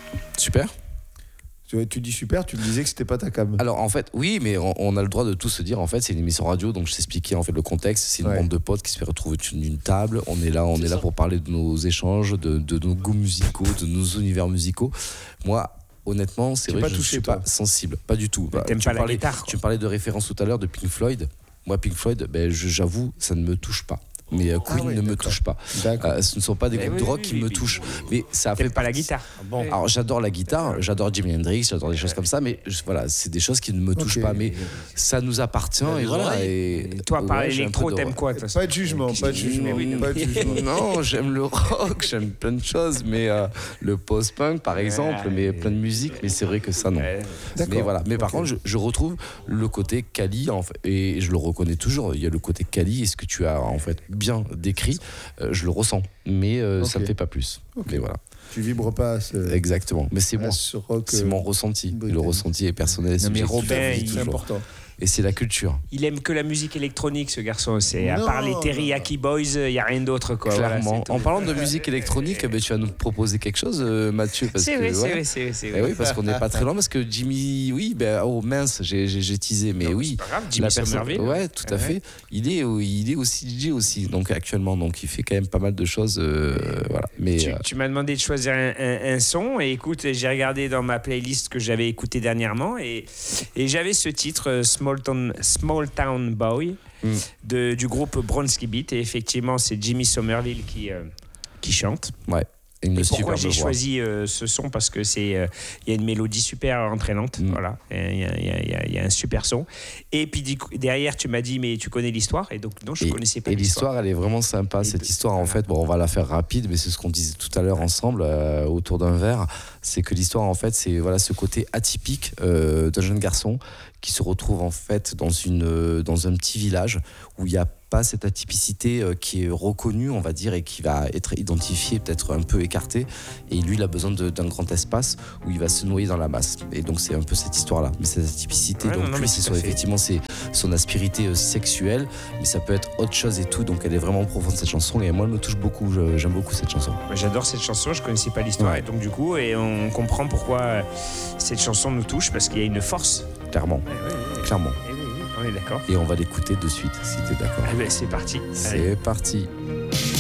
Super. Tu dis super, tu me disais que c'était pas ta cam. Alors en fait, oui, mais on a le droit de tout se dire. En fait, c'est une émission radio, donc je t'expliquais en fait le contexte. C'est une bande de potes qui se fait retrouver autour d'une table. On est là pour parler de nos échanges, de nos goûts musicaux, de nos univers musicaux. Moi, honnêtement, c'est vrai que je ne suis pas sensible, pas du tout. T'aimes pas la guitare, quoi. Tu me parlais de référence tout à l'heure de Pink Floyd. Moi, Pink Floyd, j'avoue, ça ne me touche pas. Mais Queen ne me touche pas. Ce ne sont pas des groupes de rock qui me touchent. Mais ça fait pas la guitare. Bon. Alors j'adore la guitare, j'adore Jimi Hendrix, j'adore des choses comme ça, mais voilà, c'est des choses qui ne me touchent pas. Mais ça nous appartient et voilà. Et toi, par électro, t'aimes quoi? Pas de jugement, pas de jugement. Non, j'aime le rock, j'aime plein de choses, mais le post-punk par exemple, mais plein de musique, mais c'est vrai que ça non. Mais voilà. Mais par contre, je retrouve le côté Kali en fait, et je le reconnais toujours. Il y a le côté Kali et ce que tu as en fait bien décrit, je le ressens, mais ça me fait pas plus. Mais voilà. Tu vibres pas. Exactement, mais c'est moi. C'est mon ressenti. Le ressenti est personnel. Mais Robin, c'est important. Et c'est la culture. Il aime que la musique électronique, ce garçon. C'est à part les Teriyaki Boys, il y a rien d'autre, quoi. Clairement. Voilà, en parlant de musique électronique, tu vas nous proposer quelque chose, Mathieu, parce c'est que vrai, c'est vrai. Oui, parce qu'on n'est pas très loin, parce que Jimmy, oui, oh mince, j'ai teasé, mais oui. C'est pas grave, Jimmy Somerville. Ouais, tout à fait. Il est aussi DJ aussi, donc actuellement, donc il fait quand même pas mal de choses, voilà. Mais tu m'as demandé de choisir un son, et écoute, j'ai regardé dans ma playlist que j'avais écouté dernièrement, et j'avais ce titre, Small Town Boy du groupe Bronski Beat, et effectivement c'est Jimmy Somerville qui chante. Ouais. Et pourquoi j'ai choisi ce son? Parce que il y a une mélodie super entraînante, voilà. Il y a un super son. Et puis derrière, tu m'as dit, mais tu connais l'histoire? Et donc non, je connaissais pas. Et l'histoire, elle est vraiment sympa. Cette histoire, en fait, on va la faire rapide, mais c'est ce qu'on disait tout à l'heure ensemble autour d'un verre. C'est que l'histoire, en fait, c'est voilà ce côté atypique d'un jeune garçon qui se retrouve en fait dans un petit village où il y a pas cette atypicité qui est reconnue, on va dire, et qui va être identifiée, peut-être un peu écartée. Et lui, il a besoin d'un grand espace où il va se noyer dans la masse. Et donc, c'est un peu cette histoire-là. Mais cette atypicité, effectivement, c'est son aspérité sexuelle, mais ça peut être autre chose et tout. Donc, elle est vraiment profonde, cette chanson. Et moi, elle me touche beaucoup. J'aime beaucoup cette chanson. J'adore cette chanson. Je connaissais pas l'histoire. Ouais. Et donc, du coup, on comprend pourquoi cette chanson nous touche, parce qu'il y a une force. Clairement. Clairement. On est d'accord. Et on va l'écouter de suite, si tu es d'accord. C'est parti. C'est parti.